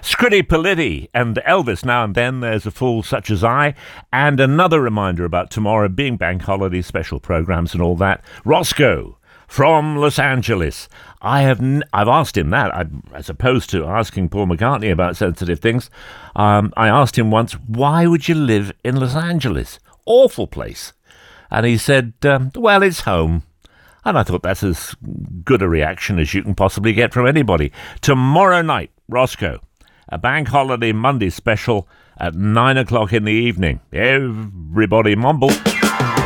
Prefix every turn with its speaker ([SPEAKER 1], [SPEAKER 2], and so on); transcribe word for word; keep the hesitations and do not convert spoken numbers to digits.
[SPEAKER 1] Scritti Politti and Elvis. Now and then there's a fool such as I. And another reminder about tomorrow being bank holiday, special programs and all that. Roscoe from Los Angeles. I have n- I've asked him that, I, as opposed to asking Paul McCartney about sensitive things. Um, I asked him once, why would you live in Los Angeles? Awful place. And he said, um, well, it's home. And I thought that's as good a reaction as you can possibly get from anybody. Tomorrow night, Roscoe, a bank holiday Monday special at nine o'clock in the evening. Everybody mumble.